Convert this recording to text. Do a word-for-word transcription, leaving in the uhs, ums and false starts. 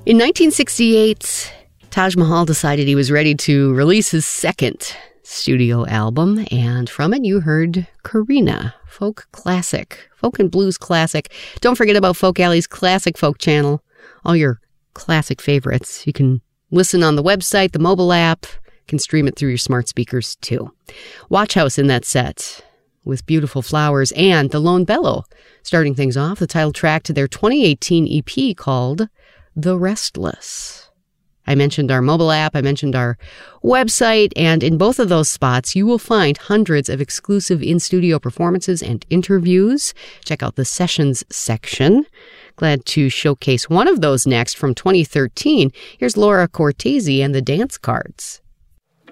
In nineteen sixty-eight, Taj Mahal decided he was ready to release his second studio album, and from it you heard Karina, folk classic, folk and blues classic. Don't forget about Folk Alley's Classic Folk channel, all your classic favorites. You can listen on the website, the mobile app, you can stream it through your smart speakers too. Watch House in that set with Beautiful Flowers and The Lone Bellow, starting things off, the title track to their twenty eighteen E P called The Restless. I mentioned our mobile app, I mentioned our website, and in both of those spots, you will find hundreds of exclusive in-studio performances and interviews. Check out the sessions section. Glad to showcase one of those next from twenty thirteen. Here's Laura Cortese and the Dance Cards.